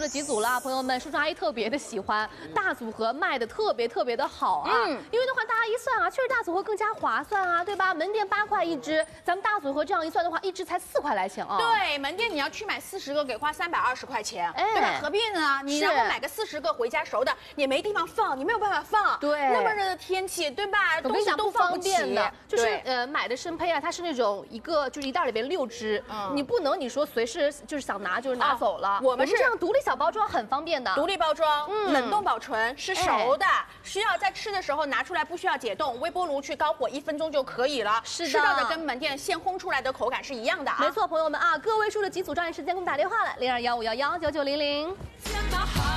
的几组了，朋友们，叔叔阿姨特别的喜欢大组合，卖的特别的好啊。因为的话，大家一算啊，确实大组合更加划算啊，对吧？门店8块一支，咱们大组合这样一算的话，一支才4块来钱啊。 对，门店你要去买40个，给花320块钱，对吧？何必呢？你然后买个40个回家熟的，也没地方放，你没有办法放。 对， 那么热的天气，对吧？ 我跟你讲不方便的，就是买的生胚啊，它是那种就是一袋里边6支，你不能你说随时就是想拿就是拿走了。我们是这样独立小包装，很方便的。 独立包装，冷冻保存，是熟的，需要在吃的时候拿出来，不需要解冻，微波炉去高火1分钟就可以了。是的，吃到的跟门店现烘出来的口感是一样的啊。 没错，朋友们啊，个位数的几组抓紧时间给我们打电话了，0215119900。